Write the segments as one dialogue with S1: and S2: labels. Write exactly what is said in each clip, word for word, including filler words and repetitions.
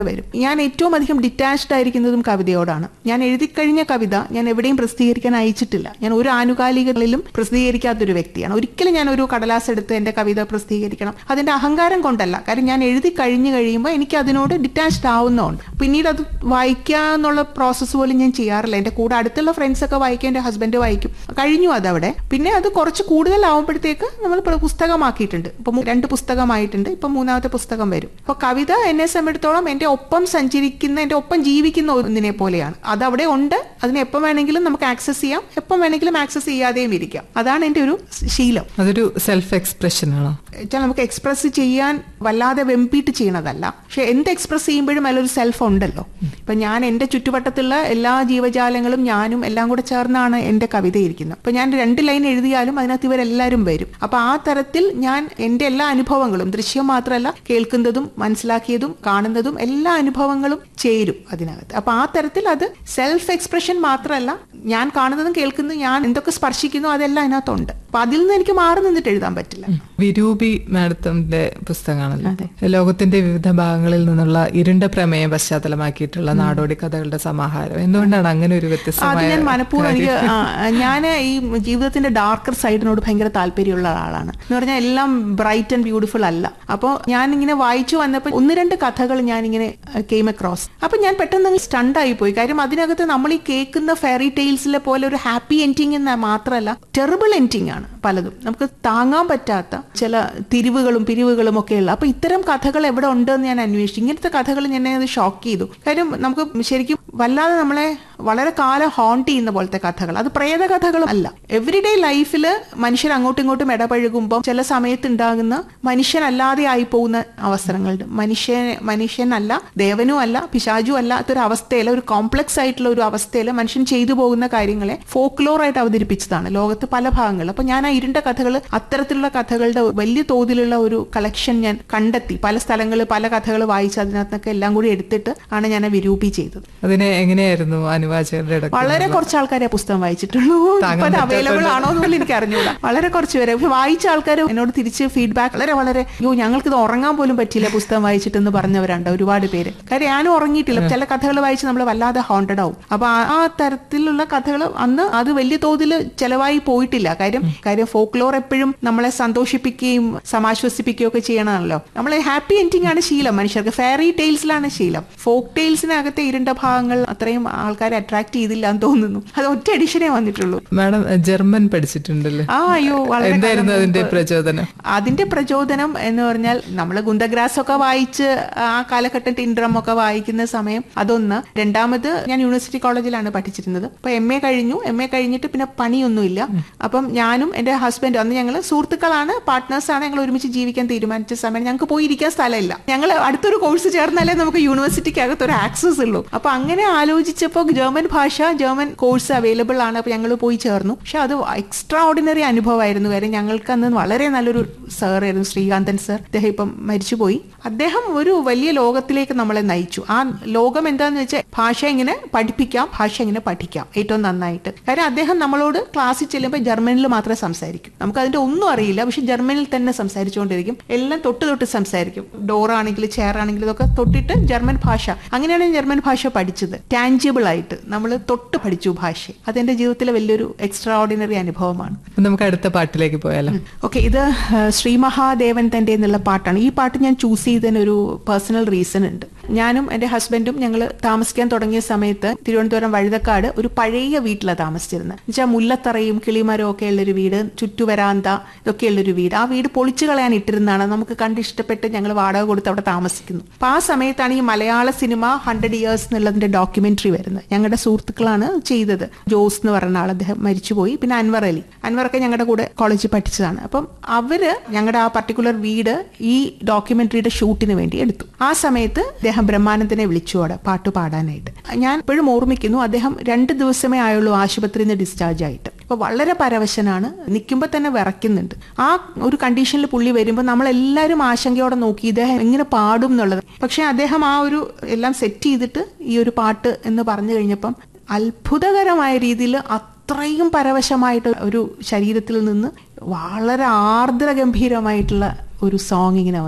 S1: വരും. ഞാൻ ഏറ്റവും അധികം ഡിറ്റാച്ച്ഡ് ആയിരിക്കുന്നതും കവിതയോടാണ്. ഞാൻ എഴുതിക്കഴിഞ്ഞ കവിത ഞാൻ എവിടെയും പ്രസിദ്ധീകരിക്കാൻ അയച്ചിട്ടില്ല. ഞാൻ ഒരു ആനുകാലികളിലും പ്രസിദ്ധീകരിക്കാത്തൊരു വ്യക്തിയാണ്. ഒരിക്കലും ഞാൻ ഒരു കടലാസ് എടുത്ത് എന്റെ കവിത പ്രസിദ്ധീകരിക്കണം അതിന്റെ അഹങ്കാരം കൊണ്ടല്ല. കാര്യം ഞാൻ എഴുതി കഴിഞ്ഞു കഴിയുമ്പോൾ എനിക്ക് അതിനോട് ഡിറ്റാച്ച്ഡ് ആവുന്നതുകൊണ്ട് പിന്നീട് അത് വായിക്കുക എന്നുള്ള പ്രോസസ്സ് പോലും ഞാൻ ചെയ്യാറില്ല. എന്റെ കൂടെ അടുത്തുള്ള ഫ്രണ്ട്സ് ഒക്കെ വായിക്കും, എന്റെ ഹസ്ബൻഡ് വായിക്കും, കഴിഞ്ഞു അതവിടെ. പിന്നെ അത് കുറച്ച് കൂടുതലാവുമ്പോഴത്തേക്ക് നമ്മൾ പുസ്തകമാക്കിയിട്ടുണ്ട്. ഇപ്പൊ രണ്ട് പുസ്തകമായിട്ടുണ്ട്, ഇപ്പൊ മൂന്നാമത്തെ പുസ്തകം വരും. അപ്പൊ കവിത എന്നെ സംബന്ധിച്ചിടത്തോളം എന്റെ ഒപ്പം സഞ്ചരിക്കുന്ന, എന്റെ ഒപ്പം ജീവിക്കുന്ന ഒന്നിനെ പോലെയാണ്. അതവിടെ ഉണ്ട്, അതിനെ എപ്പം വേണമെങ്കിലും നമുക്ക് ആക്സസ് ചെയ്യാം, എപ്പം വേണമെങ്കിലും ആക്സസ് ചെയ്യാതെയും ഇരിക്കാം. അതാണ് എന്റെ ഒരു ശീലം.
S2: അതൊരു സെൽഫ് എക്സ്പ്രഷൻ ആണോ?
S1: നമുക്ക് എക്സ്പ്രസ് ചെയ്യാൻ വല്ലാതെ വെമ്പിട്ട് ചെയ്യണതല്ല, പക്ഷെ എന്ത് എക്സ്പ്രസ് ചെയ്യുമ്പോഴും അതിലൊരു സെൽഫ് ഉണ്ടല്ലോ. ഇപ്പൊ ഞാൻ എന്റെ ചുറ്റുവട്ടത്തുള്ള എല്ലാ ജീവജാലങ്ങളും ഞാനും എല്ലാം കൂടെ ചേർന്നാണ് എന്റെ കവിത ഇരിക്കുന്നത്. അപ്പൊ ഞാൻ രണ്ട് ലൈൻ എഴുതിയാലും അതിനകത്ത് ഇവരെല്ലാവരും വരും. അപ്പൊ ആ തരത്തിൽ ഞാൻ എന്റെ എല്ലാ അനുഭവങ്ങളും, ദൃശ്യം മാത്രമല്ല കേൾക്കുന്നതും മനസ്സിലാക്കിയതും കാണുന്നതും എല്ലാ അനുഭവങ്ങളും ചേരും അതിനകത്ത്. അപ്പൊ ആ തരത്തിൽ അത് സെൽഫ് എക്സ്പ്രഷൻ മാത്രമല്ല, ഞാൻ കാണുന്നതും കേൾക്കുന്നതും ഞാൻ എന്തൊക്കെ സ്പർശിക്കുന്നു അതെല്ലാം അതിനകത്തുണ്ട്. അപ്പൊ അതിൽ നിന്ന് എനിക്ക് മാറി നിന്നിട്ട് എഴുതാൻ പറ്റില്ല.
S2: വിരൂപി മാഡത്തിന്റെ പുസ്തകമാണല്ലോ. ലോകത്തിന്റെ വിവിധ ഭാഗങ്ങളിൽ നിന്നുള്ള ഇരുണ്ട പ്രമേയം പശ്ചാത്തലമാക്കിയിട്ടുള്ള നാടോടി കഥകളുടെ സമാഹാരം. എന്തുകൊണ്ടാണ് അങ്ങനെ ഒരു വ്യത്യസ്തമായ?
S1: ഞാൻ മനഃപൂർവ്വം എനിക്ക് ഞാൻ ഈ ജീവിതത്തിന്റെ ഡാർക്കർ സൈഡിനോട് ഭയങ്കര താല്പര്യമുള്ള ആളാണ്. എന്ന് പറഞ്ഞാൽ എല്ലാം ബ്രൈറ്റ് ആൻഡ് ബ്യൂട്ടിഫുൾ അല്ല. അപ്പോൾ ഞാൻ ഇങ്ങനെ വായിച്ചു വന്നപ്പോൾ ഒന്ന് രണ്ട് കഥകൾ ഞാൻ ഇങ്ങനെ കെയിം അക്രോസ്. അപ്പൊ ഞാൻ പെട്ടെന്ന് സ്റ്റണ്ടായി പോയി. കാര്യം അതിനകത്ത് നമ്മൾ ഈ കേൾക്കുന്ന ഫെയറി ടെയിൽസിലെ പോലെ ഒരു ഹാപ്പി എൻഡിങ് എന്ന് മാത്രമല്ല, ടെറിബിൾ എൻഡിങ് ആണ് പലതും. നമുക്ക് താങ്ങാൻ പറ്റാത്ത ചില തിരിവുകളും പിരിവുകളും ഒക്കെയുള്ള. അപ്പൊ ഇത്തരം കഥകൾ എവിടെ ഉണ്ടെന്ന് ഞാൻ അന്വേഷിച്ചു. ഇങ്ങനത്തെ കഥകൾ എന്നെ അത് ഷോക്ക് ചെയ്തു. കാര്യം നമുക്ക് ശരിക്കും വല്ലാതെ നമ്മളെ വളരെ കാലം ഹോണ്ട് ചെയ്യുന്ന പോലത്തെ കഥകൾ, അത് പ്രേത കഥകളും അല്ല. എവറിഡേ ലൈഫിൽ മനുഷ്യർ അങ്ങോട്ടും ഇങ്ങോട്ടും ഇടപഴകുമ്പോൾ ചില സമയത്ത് ഉണ്ടാകുന്ന മനുഷ്യനല്ലാതെ ആയി പോകുന്ന അവസരങ്ങളുണ്ട്. മനുഷ്യൻ മനുഷ്യനല്ല, ദേവനും അല്ല, പിശാചും അല്ലാത്തൊരു അവസ്ഥയിൽ, ഒരു കോംപ്ലക്സ് ആയിട്ടുള്ള ഒരു അവസ്ഥയിൽ മനുഷ്യൻ ചെയ്തു പോകുന്ന കാര്യങ്ങളെ ഫോക്ലോറായിട്ട് അവതരിപ്പിച്ചതാണ് ലോകത്ത് പല ഭാഗങ്ങളിൽ. അപ്പൊ ഞാൻ ആ ഇരുണ്ട കഥകൾ, അത്തരത്തിലുള്ള കഥകളുടെ വലിയ തോതിലുള്ള ഒരു കളക്ഷൻ ഞാൻ കണ്ടെത്തി. പല സ്ഥലങ്ങളിൽ പല കഥകൾ വായിച്ച് അതിനകത്തൊക്കെ എല്ലാം കൂടി എടുത്തിട്ട് ആണ് ഞാൻ വിരൂപി ചെയ്തത്.
S2: അതിനെ എങ്ങനെയായിരുന്നു അനുവാചകരുടെ?
S1: വളരെ കുറച്ച് ആൾക്കാരെ പുസ്തകം വായിച്ചിട്ടുള്ളൂ. ഇപ്പൊ അത് അവൈലബിൾ ആണോ എന്നുപോലും എനിക്ക് അറിഞ്ഞൂടാ. വളരെ കുറച്ച് പേരെ. വായിച്ച ആൾക്കാർ എന്നോട് തിരിച്ച് ഫീഡ്ബാക്ക് വളരെ വളരെ അയ്യോ ഞങ്ങൾക്കിത് ഉറങ്ങാൻ പോലും പറ്റില്ല പുസ്തകം വായിച്ചിട്ടെന്ന് പറഞ്ഞവരുണ്ട് ഒരുപാട് പേര്. കാര്യം ഞാനും ഉറങ്ങിയിട്ടില്ല. ചില കഥകൾ വായിച്ച് നമ്മൾ വല്ലാതെ ഹോണ്ടഡ് ആവും. അപ്പൊ ആ തരത്തിലുള്ള കഥകൾ അന്ന് അത് വലിയ തോതിൽ ചെലവായി പോയിട്ടില്ല. കാര്യം കാര്യം ഫോക്ലോർ എപ്പോഴും നമ്മളെ സന്തോഷിപ്പിക്കുകയും സമാശ്വസിപ്പിക്കുകയും ഒക്കെ ചെയ്യണമല്ലോ. നമ്മളെ ഹാപ്പി എൻഡിങ് ആണ് ശീലം മനുഷ്യർക്ക്. ഫെയറി ടെയിൽസിലാണ് ശീലം. ഫോക്ക് ടെയിൽസിനകത്തെ ഇരുണ്ട ഭാഗങ്ങൾ അത്രയും ആൾക്കാരെ അട്രാക്ട് ചെയ്തില്ല എന്ന് തോന്നുന്നു. അത് ഒറ്റ എഡിഷനേ വന്നിട്ടുള്ളൂ.
S2: Madam German പഠിച്ചിട്ടുണ്ടല്ലോ.
S1: ആ അയ്യോ വളരെ.
S2: എന്തായിരുന്നു അതിന്റെ പ്രചോദനം?
S1: അതിന്റെ പ്രചോദനം എന്ന് പറഞ്ഞാൽ നമ്മൾ ഗുന്തഗ്രാസ് ഒക്കെ വായിച്ച് ആ കാലഘട്ടം ടിൻഡ്രം ഒക്കെ വായിക്കുന്ന സമയം അതൊന്ന്. രണ്ടാമത് ഞാൻ യൂണിവേഴ്സിറ്റി കോളേജിലാണ് പഠിച്ചിരുന്നത്. അപ്പൊ എം എ കഴിഞ്ഞു. എം എ കഴിഞ്ഞിട്ട് പിന്നെ പണിയൊന്നുമില്ല. അപ്പം ഞാനും എന്റെ ഹസ്ബൻഡും അന്ന് ഞങ്ങൾ സുഹൃത്തുക്കളാണ്, പാർട്ട്നേഴ്സാണ്. ഞങ്ങൾ ഒരുമിച്ച് ജീവിക്കാൻ തീരുമാനിച്ച സമയം ഞങ്ങൾക്ക് പോയിരിക്കാൻ സ്ഥലമില്ല. ഞങ്ങൾ അടുത്തൊരു കോഴ്സ് ചേർന്നാലേ നമുക്ക് യൂണിവേഴ്സിറ്റിക്ക് അകത്ത് ഒരു ആക്സസ് ഉള്ളൂ. അപ്പൊ അങ്ങനെ ആലോചിച്ചപ്പോൾ ജർമ്മൻ ഭാഷ, ജർമ്മൻ കോഴ്സ് അവൈലബിൾ ആണ്. അപ്പൊ ഞങ്ങൾ പോയി ചേർന്നു. പക്ഷെ അത് എക്സ്ട്രാ ഓർഡിനറി അനുഭവമായിരുന്നു. കാര്യം ഞങ്ങൾക്ക് അന്ന് വളരെ നല്ലൊരു സാർ ആയിരുന്നു, ശ്രീകാന്തൻ സർ. അദ്ദേഹം ഇപ്പം മരിച്ചുപോയി. അദ്ദേഹം ഒരു വലിയ ലോകത്തിലേക്ക് നമ്മളെ നയിച്ചു. ആ ലോകം എന്താന്ന് വെച്ചാൽ ഭാഷ എങ്ങനെ പഠിപ്പിക്കാം, ഭാഷ എങ്ങനെ പഠിക്കാം ഏറ്റവും നന്നായിട്ട്. കാര്യം അദ്ദേഹം നമ്മളോട് ക്ലാസ്സിൽ ചെല്ലുമ്പോൾ ജർമ്മനിൽ മാത്രമേ സംസാരിക്കും. നമുക്ക് അതിന്റെ ഒന്നും അറിയില്ല, പക്ഷെ ജർമ്മനിൽ തന്നെ സംസാരിച്ചുകൊണ്ടിരിക്കും. എല്ലാം തൊട്ട് തൊട്ട് സംസാരിക്കും. ഡോറാണെങ്കിലും ചെയർ ആണെങ്കിലും ഇതൊക്കെ തൊട്ടിട്ട് ജർമ്മൻ ഭാഷ. അങ്ങനെയാണ് ജർമ്മൻ ഭാഷ പഠിച്ചത്. ടാഞ്ചിബിൾ ആയിട്ട് നമ്മൾ തൊട്ട് പഠിച്ചു ഭാഷ. അതെന്റെ ജീവിതത്തിലെ വലിയൊരു എക്സ്ട്രാ ഓർഡിനറി അനുഭവമാണ്.
S2: നമുക്ക് അടുത്ത പാട്ടിലേക്ക് പോയാലോ?
S1: ഓക്കെ, ഇത് ശ്രീ മഹാദേവൻ തന്റെ എന്നുള്ള പാട്ടാണ്. ഈ പാട്ട് ഞാൻ ചൂസ് ചെയ്തതിന് ഒരു പേഴ്സണൽ റീസൺ ഉണ്ട്. ഞാനും എന്റെ ഹസ്ബൻഡും ഞങ്ങൾ താമസിക്കാൻ തുടങ്ങിയ സമയത്ത് തിരുവനന്തപുരം വഴുതക്കാട് ഒരു പഴയ വീട്ടിലാണ് താമസിച്ചിരുന്നത്. എന്നുവെച്ചാൽ മുല്ലത്തറയും കിളിമരവും ഒക്കെ ഉള്ളൊരു വീട്, ചുറ്റുവരാന്ത ഇതൊക്കെ ഉള്ളൊരു വീട്. ആ വീട് പൊളിച്ചു കളയാൻ ഇട്ടിരുന്നതാണ്. നമുക്ക് കണ്ട് ഇഷ്ടപ്പെട്ട് ഞങ്ങൾ വാടക കൊടുത്ത് അവിടെ താമസിക്കുന്നു. അപ്പൊ ആ സമയത്താണ് ഈ മലയാള സിനിമ ഹൺഡ്രഡ് ഇയേഴ്സ് എന്നുള്ളതിന്റെ ഡോക്യുമെന്ററി വരുന്നത്. ഞങ്ങളുടെ സുഹൃത്തുക്കളാണ് ചെയ്തത്. ജോസ് എന്ന് പറഞ്ഞ ആൾ, അദ്ദേഹം മരിച്ചുപോയി. പിന്നെ അൻവർ അലി, അൻവറൊക്കെ ഞങ്ങളുടെ കൂടെ കോളേജിൽ പഠിച്ചതാണ്. അപ്പം അവര് ഞങ്ങളുടെ ആ പർട്ടിക്കുലർ വീട് ഈ ഡോക്യുമെന്ററിയുടെ ഷൂട്ടിന് വേണ്ടി എടുത്തു. ആ സമയത്ത് അദ്ദേഹം ബ്രഹ്മാനന്ദനെ വിളിച്ചു അവിടെ പാട്ട് പാടാനായിട്ട്. ഞാൻ ഇപ്പോഴും ഓർമ്മിക്കുന്നു, അദ്ദേഹം രണ്ട് ദിവസമേ ആയുള്ളൂ ആശുപത്രിയിൽ നിന്ന് ഡിസ്ചാർജ് ആയിട്ട്. അപ്പൊ വളരെ പരവശനാണ്, നിൽക്കുമ്പോൾ തന്നെ വിറയ്ക്കുന്നുണ്ട്. ആ ഒരു കണ്ടീഷനിൽ പുള്ളി വരുമ്പോൾ നമ്മളെല്ലാവരും ആശങ്കയോടെ നോക്കി ഇദ്ദേഹം എങ്ങനെ പാടും എന്നുള്ളത്. പക്ഷെ അദ്ദേഹം ആ ഒരു എല്ലാം സെറ്റ് ചെയ്തിട്ട് ഈ ഒരു പാട്ട് എന്ന് പറഞ്ഞു കഴിഞ്ഞപ്പം അത്ഭുതകരമായ രീതിയിൽ അത്രയും പരവശമായിട്ട് ഒരു ശരീരത്തിൽ നിന്ന് വളരെ ആർദ്ര ഗംഭീരമായിട്ടുള്ള ഒരു സോങ് ഇങ്ങനെ വന്നു.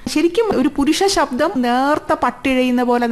S1: ശരിക്കും ഒരു പുരുഷ ശബ്ദം നേർത്ത പട്ടിഴയുന്ന പോലെ